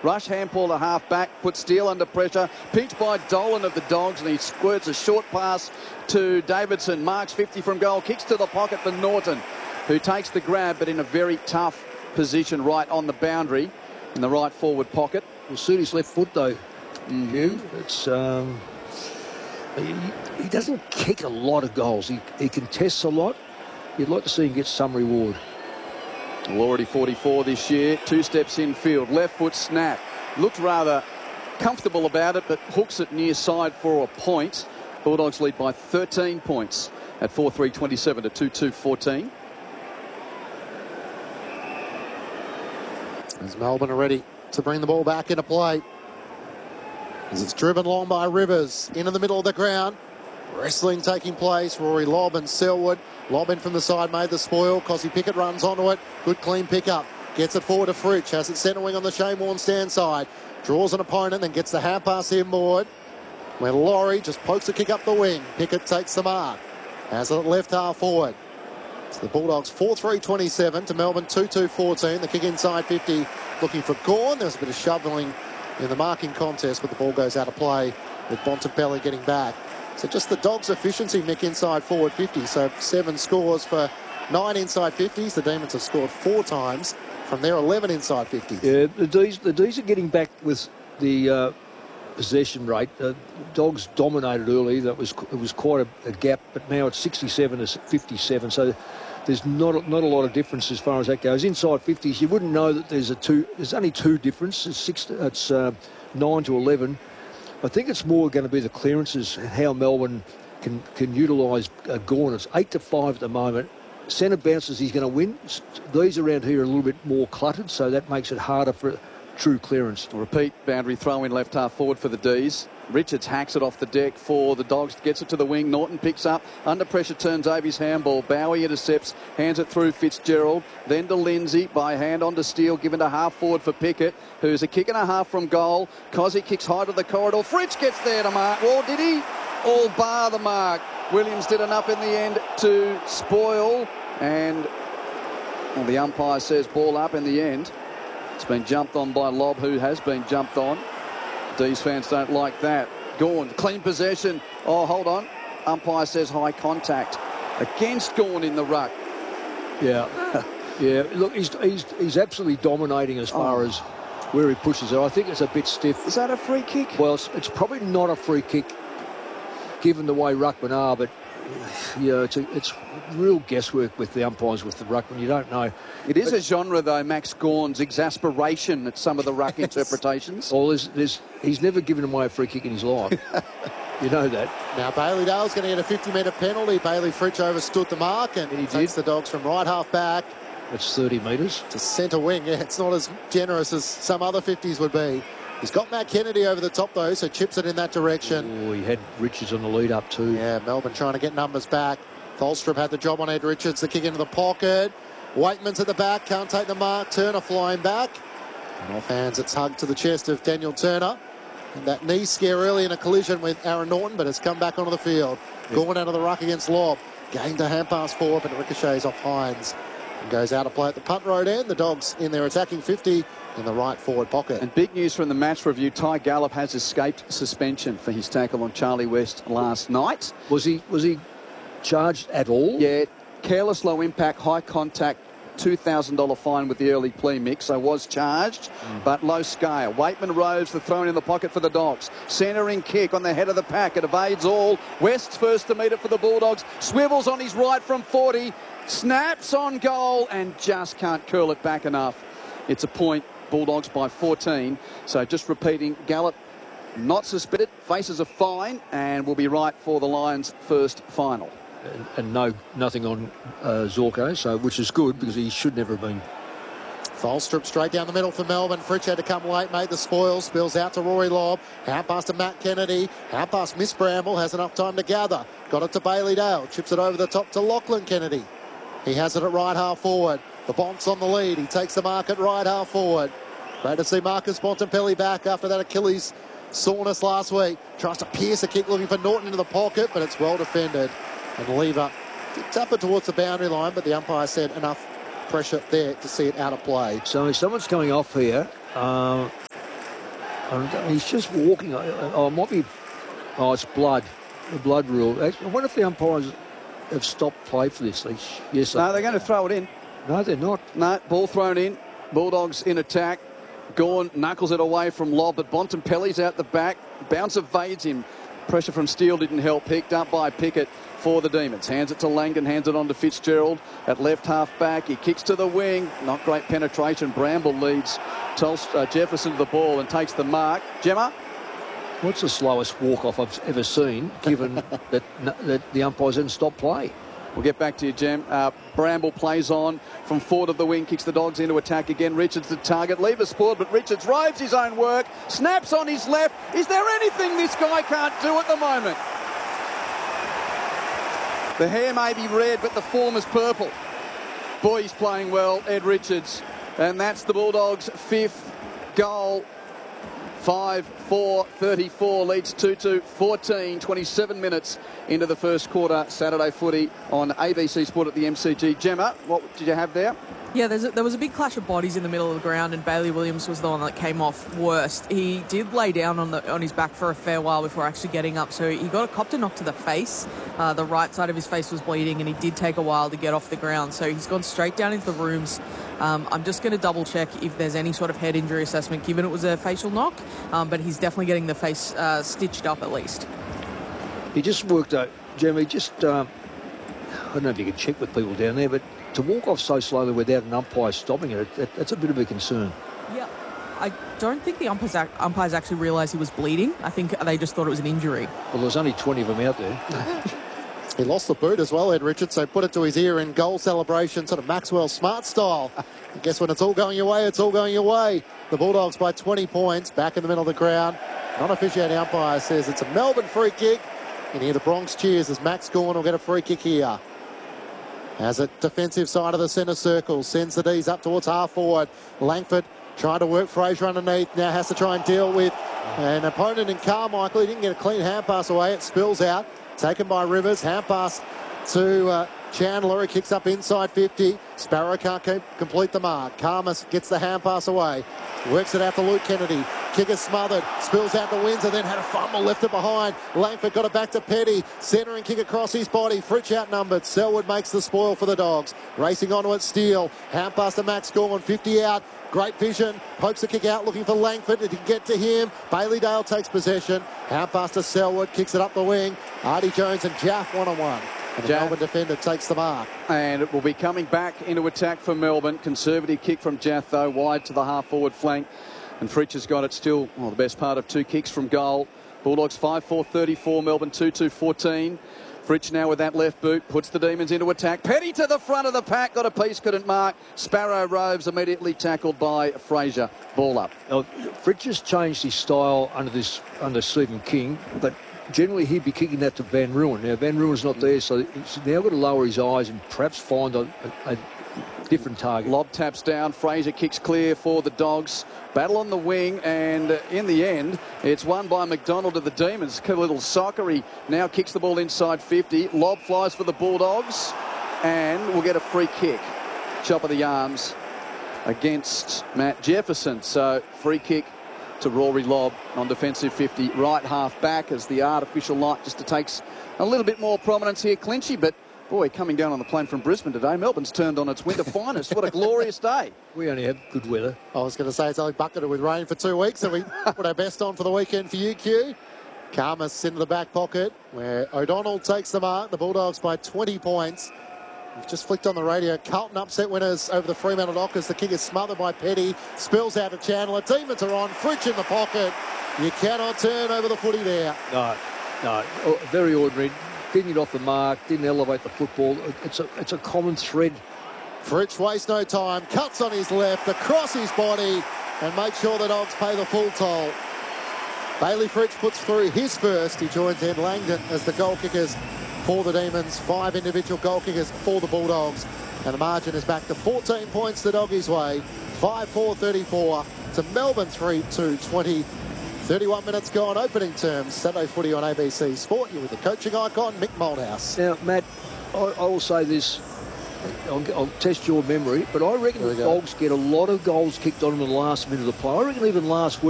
Rush handball to half back, put Steele under pressure. Pinched by Dolan of the Dogs, and he squirts a short pass to Davidson. Marks 50 from goal, kicks to the pocket for Norton, who takes the grab, but in a very tough position right on the boundary in the right forward pocket. We'll suit his left foot, though. Hugh. It's... He doesn't kick a lot of goals. He contests a lot. You'd like to see him get some reward. Well, already 44 this year. 2 steps in field. Left foot snap. Looked rather comfortable about it, but hooks it near side for a point. Bulldogs lead by 13 points at 4-3-27 to 2-2-14. As Melbourne are ready to bring the ball back into play. As it's driven long by Rivers into the middle of the ground. Wrestling taking place. Rory Lobb and Selwood. Lobb in from the side made the spoil. Cosy Pickett runs onto it. Good clean pickup. Gets it forward to Fritsch. Has it centre wing on the Shane Warne stand side. Draws an opponent, then gets the hand pass inboard. Where Laurie just pokes a kick up the wing. Pickett takes the mark. Has it at left half forward. So the Bulldogs 4-3-27 to Melbourne 2-2-14. The kick inside 50 looking for Gawn. There's a bit of shoveling in the marking contest, but the ball goes out of play with Bontempelli getting back. So just the Dogs' efficiency, Mick, inside forward 50. So 7 scores for 9 inside 50s. The Demons have scored 4 times from their 11 inside 50s. Yeah, the D's are getting back with the possession rate. Dogs dominated early. It was quite a gap, but now it's 67 to 57. So there's not a lot of difference as far as that goes. Inside 50s, you wouldn't know that there's only 2 differences. It's 9 to 11. I think it's more going to be the clearances and how Melbourne can utilise Gawn. It's 8 to 5 at the moment. Centre bounces, he's going to win. These around here are a little bit more cluttered, so that makes it harder for true clearance. Repeat boundary throw in left half forward for the D's. Richards hacks it off the deck for the Dogs, gets it to the wing. Norton picks up, under pressure turns Avies handball. Bowie intercepts, hands it through Fitzgerald, then to Lindsay, by hand on to Steele, given to half forward for Pickett, who's a kick and a half from goal. Cozzy kicks high to the corridor. Fritsch gets there to mark. Well, did he? All bar the mark. Williams did enough in the end to spoil, and well, the umpire says ball up in the end. It's been jumped on by Lobb, who has been jumped on. D's fans don't like that. Gawn, clean possession. Oh, hold on. Umpire says high contact against Gawn in the ruck. Yeah. Yeah, look, he's absolutely dominating as far as where he pushes it. I think it's a bit stiff. Is that a free kick? Well, it's probably not a free kick given the way ruckmen are, but yeah, it's real guesswork with the umpires with the ruckman. You don't know. It is a genre, though, Max Gawn's exasperation at some of the ruck interpretations. Well, he's never given away a free kick in his life. You know that. Now Bailey Dale's going to get a 50-metre penalty. Bailey Fritsch overstood the mark, and he takes the Dogs from right half back. That's 30 metres. To centre wing. Yeah, it's not as generous as some other 50s would be. He's got Matt Kennedy over the top, though, so chips it in that direction. Oh, he had Richards on the lead up too. Yeah, Melbourne trying to get numbers back. Tholstrup had the job on Ed Richards. The kick into the pocket. Waitman's at the back, can't take the mark. Turner flying back. And off hands, it's hugged to the chest of Daniel Turner. And that knee scare early in a collision with Aaron Norton, but has come back onto the field. Yeah. Going out of the ruck against Lobb. Gained a hand pass forward, but it ricochets off Hines. And goes out of play at the punt road end. The Dogs in their attacking 50 in the right forward pocket. And big news from the match review, Ty Gallup has escaped suspension for his tackle on Charlie West last night. Was he charged at all? Yeah, careless, low impact, high contact, $2,000 fine with the early plea mix. So was charged, but low scale. Waitman Rose, the throw in the pocket for the Dogs. Centering kick on the head of the pack. It evades all. West's first to meet it for the Bulldogs. Swivels on his right from 40. Snaps on goal and just can't curl it back enough. It's a point. Bulldogs by 14. So just repeating, Gallup not suspended, faces a fine, and will be right for the Lions' first final. And nothing on Zorko, so which is good because he should never have been. Tholstrup straight down the middle for Melbourne. Fritsch had to come late, made the spoil. Spills out to Rory Lobb. Out pass to Matt Kennedy. Out pass Miss Bramble. Has enough time to gather. Got it to Bailey Dale. Chips it over the top to Lachlan Kennedy. He has it at right half forward. The Bonks on the lead. He takes the mark at right half forward. Great to see Marcus Bontempelli back after that Achilles soreness last week. Tries to pierce a kick looking for Norton into the pocket, but it's well defended. And Lever did tap it towards the boundary line, but the umpire said enough pressure there to see it out of play. So someone's coming off here. And he's just walking. Oh, it might be. Oh, it's blood. The blood rule. I wonder if the umpires have stopped play for this. Yes. No, they're going to throw it in. No, they're not. No, ball thrown in. Bulldogs in attack. Gawn knuckles it away from Lobb, but Bontempelli's out the back. Bounce evades him. Pressure from Steele didn't help. Picked up by Pickett for the Demons. Hands it to Langdon, hands it on to Fitzgerald at left half back. He kicks to the wing. Not great penetration. Bramble leads Jefferson to the ball and takes the mark. Gemma? What's the slowest walk-off I've ever seen, given that the umpires didn't stop play? We'll get back to you, Jem. Bramble plays on from forward of the wing, kicks the Dogs into attack again. Richards the target. Lever spoiled, but Richards roves his own work. Snaps on his left. Is there anything this guy can't do at the moment? The hair may be red, but the form is purple. Boy, he's playing well, Ed Richards. And that's the Bulldogs' 5th goal. 5-4-34 leads 2-2, 14, 27 minutes into the first quarter. Saturday footy on ABC Sport at the MCG. Gemma, what did you have there? Yeah, there was a big clash of bodies in the middle of the ground, and Bailey Williams was the one that came off worst. He did lay down on his back for a fair while before actually getting up, so he got a copter knock to the face. The right side of his face was bleeding, and he did take a while to get off the ground, so he's gone straight down into the rooms. I'm just going to double check if there's any sort of head injury assessment, given it was a facial knock, but he's definitely getting the face stitched up at least. He just worked out, Jeremy, I don't know if you can check with people down there, but to walk off so slowly without an umpire stopping it, that's a bit of a concern. Yeah, I don't think the umpires actually realised he was bleeding. I think they just thought it was an injury. Well, there's only 20 of them out there. He lost the boot as well, Ed Richards, so put it to his ear in goal celebration, sort of Maxwell Smart style. I guess when it's all going your way, it's all going your way. The Bulldogs by 20 points, back in the middle of the ground. Non-officiating umpire says it's a Melbourne free kick. And here the Bronx cheers as Max Gawn will get a free kick here. As a defensive side of the centre circle, sends the D's up towards half forward. Langford trying to work Fraser underneath, now has to try and deal with an opponent in Carmichael. He didn't get a clean hand pass away, it spills out. Taken by Rivers, hand pass to Chandler, he kicks up inside 50. Sparrow can't complete the mark. Karmas gets the hand pass away. Works it out to Luke Kennedy. Kicker smothered, spills out to Windsor, then had a fumble, left it behind. Langford got it back to Petty. Centre and kick across his body. Fritsch outnumbered. Selwood makes the spoil for the Dogs. Racing onto it, Steele. Hand pass to Max Gawn, 50 out. Great vision. Pokes the kick out, looking for Langford. It didn't get to him. Bailey Dale takes possession. Hand pass to Selwood, kicks it up the wing. Artie Jones and Jaff one-on-one. And the Melbourne defender takes the mark. And it will be coming back into attack for Melbourne. Conservative kick from Jaff, though, wide to the half-forward flank. And Fritsch has got it still, well, the best part of 2 kicks from goal. Bulldogs 5-4-34, Melbourne 2-2-14. Fritsch now with that left boot, puts the Demons into attack. Petty to the front of the pack, got a piece, couldn't mark. Sparrow roves, immediately tackled by Fraser. Ball up. Fritsch has changed his style under Stephen King, but generally he'd be kicking that to Van Ruin. Now Van Ruin's not there, so he's now got to lower his eyes and perhaps find a different target. Lob taps down, Fraser kicks clear for the Dogs. Battle on the wing, and in the end, it's won by McDonald to the Demons. A little soccer. He now kicks the ball inside 50. Lob flies for the Bulldogs, and we'll get a free kick. Chop of the arms against Matt Jefferson. So free kick to Rory Lobb on defensive 50, right half back, as the artificial light just takes a little bit more prominence here. Clinchy, but boy, coming down on the plane from Brisbane today, Melbourne's turned on its winter finest. What a glorious day. We only have good weather. I was going to say it's only bucketed with rain for 2 weeks, so we put our best on for the weekend for you, Q. Karmas into the back pocket, where O'Donnell takes the mark. The Bulldogs by 20 points. We've just flicked on the radio. Carlton upset winners over the Fremantle Dockers. The kick is smothered by Petty. Spills out to Chandler. Demons are on. Fritsch in the pocket. You cannot turn over the footy there. No. Very ordinary. Didn't get off the mark. Didn't elevate the football. It's a common thread. Fritsch wastes no time. Cuts on his left, across his body, and makes sure the Dogs pay the full toll. Bailey Fritsch puts through his first. He joins Ed Langdon as the goal kickers for the Demons. 5 individual goal kickers for the Bulldogs. And the margin is back to 14 points the Doggies' way. 5-4-34 to Melbourne 3-2-20. 31 minutes gone, opening terms. Saturday footy on ABC Sport. You're with the coaching icon, Mick Moldhouse. Now, Matt, I will say this. I'll test your memory, but I reckon the Dogs get a lot of goals kicked on in the last minute of the play. I reckon even last week,